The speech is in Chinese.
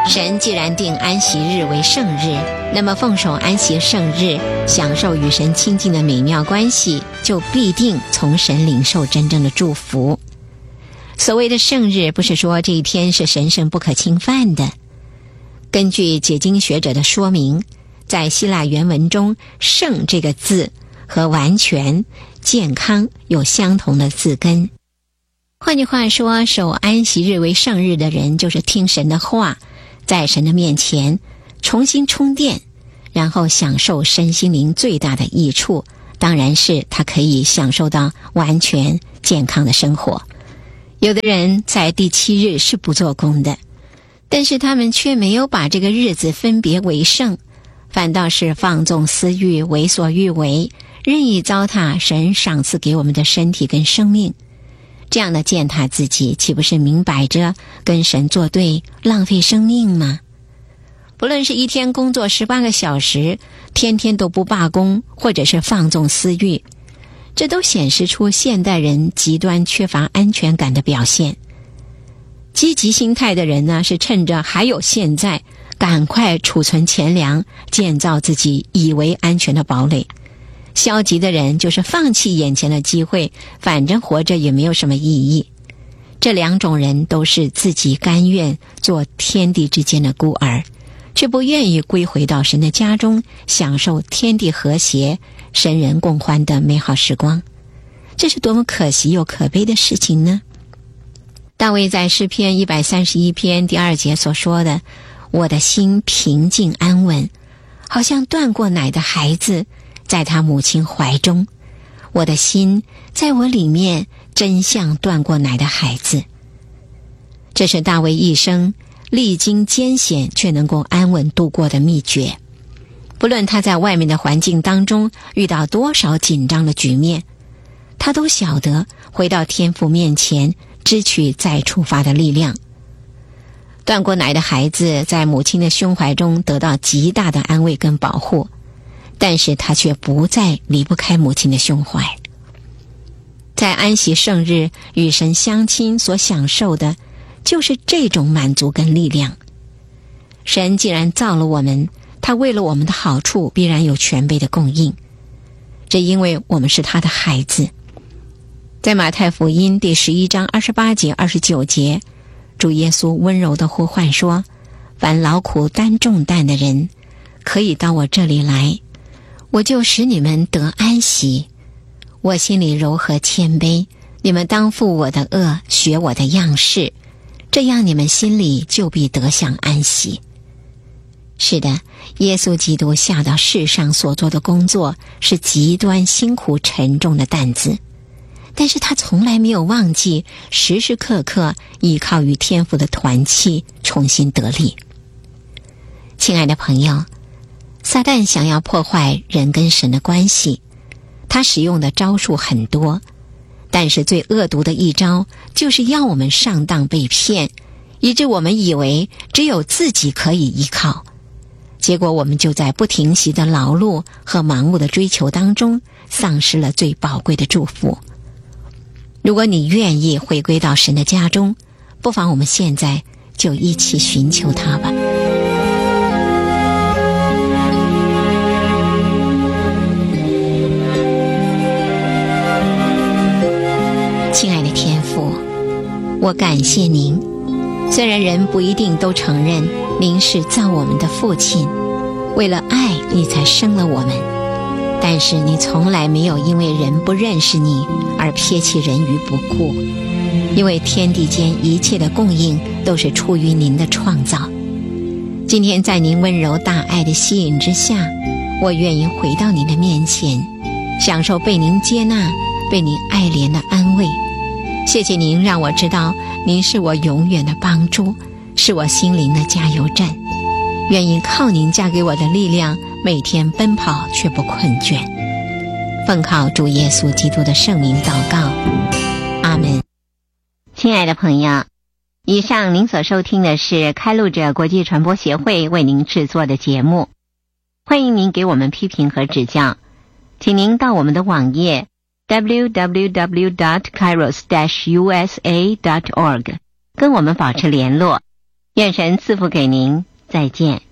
神既然定安息日为圣日，那么奉守安息圣日，享受与神亲近的美妙关系，就必定从神领受真正的祝福。所谓的圣日，不是说这一天是神圣不可侵犯的。根据解经学者的说明，在希腊原文中，圣这个字和完全、健康有相同的字根。换句话说，守安息日为圣日的人，就是听神的话，在神的面前重新充电，然后享受身心灵最大的益处，当然是他可以享受到完全健康的生活。有的人在第7日是不做工的，但是他们却没有把这个日子分别为圣，反倒是放纵私欲，为所欲为，任意糟蹋神赏赐给我们的身体跟生命。这样的践踏自己，岂不是明摆着跟神作对，浪费生命吗？不论是一天工作18个小时，天天都不罢工，或者是放纵私欲，这都显示出现代人极端缺乏安全感的表现。积极心态的人呢，是趁着还有现在，赶快储存钱粮，建造自己以为安全的堡垒。消极的人就是放弃眼前的机会，反正活着也没有什么意义。这两种人都是自己甘愿做天地之间的孤儿，却不愿意归回到神的家中，享受天地和谐、神人共欢的美好时光。这是多么可惜又可悲的事情呢？大卫在诗篇131篇第2节所说的，我的心平静安稳，好像断过奶的孩子在他母亲怀中，我的心在我里面真像断过奶的孩子。这是大卫一生历经艰险却能够安稳度过的秘诀。不论他在外面的环境当中遇到多少紧张的局面，他都晓得回到天父面前支取再出发的力量。断过奶的孩子在母亲的胸怀中得到极大的安慰跟保护，但是他却不再离不开母亲的胸怀。在安息圣日与神相亲所享受的，就是这种满足跟力量。神既然造了我们，他为了我们的好处必然有全备的供应，这因为我们是他的孩子。在马太福音第11章28节29节，主耶稣温柔地呼唤说，凡劳苦担重担的人，可以到我这里来，我就使你们得安息。我心里柔和谦卑，你们当负我的轭，学我的样式，这样你们心里就必得享安息。是的，耶稣基督下到世上所做的工作是极端辛苦沉重的担子，但是他从来没有忘记时时刻刻依靠与天父的团契重新得力。亲爱的朋友，撒旦想要破坏人跟神的关系，他使用的招数很多，但是最恶毒的一招就是要我们上当被骗，以致我们以为只有自己可以依靠，结果我们就在不停息的劳碌和盲目的追求当中丧失了最宝贵的祝福。如果你愿意回归到神的家中，不妨我们现在就一起寻求他吧。亲爱的天父，我感谢您，虽然人不一定都承认您是造我们的父亲，为了爱你才生了我们，但是你从来没有因为人不认识你而撇弃人于不顾，因为天地间一切的供应都是出于您的创造。今天在您温柔大爱的吸引之下，我愿意回到您的面前，享受被您接纳、被您爱怜的安慰。谢谢您让我知道您是我永远的帮助，是我心灵的加油站，愿意靠您加给我的力量，每天奔跑却不困倦。奉靠主耶稣基督的圣名祷告，阿们。亲爱的朋友，以上您所收听的是开路者国际传播协会为您制作的节目，欢迎您给我们批评和指教，请您到我们的网页www.kairos-usa.org 跟我们保持联络， 愿神赐福给您，再见。